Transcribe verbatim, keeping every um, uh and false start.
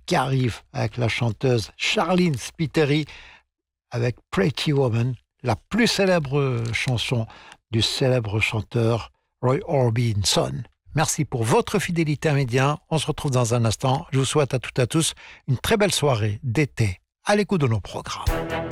qui arrive avec la chanteuse Charlene Spiteri avec Pretty Woman, la plus célèbre chanson du célèbre chanteur Roy Orbison. Merci pour votre fidélité à Média. On se retrouve dans un instant. Je vous souhaite à toutes et à tous une très belle soirée d'été à l'écoute de nos programmes.